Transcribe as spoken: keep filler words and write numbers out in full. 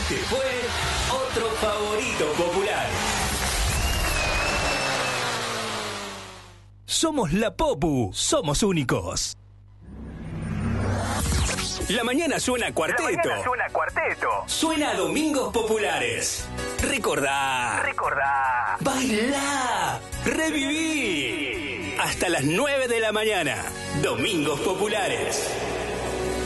Este fue otro favorito popular. Somos la Popu, somos únicos. La mañana suena cuarteto. La mañana suena cuarteto. Suena a Domingos Populares. Recordá. Recordá. Bailá. Reviví. Hasta las nueve de la mañana. Domingos Populares.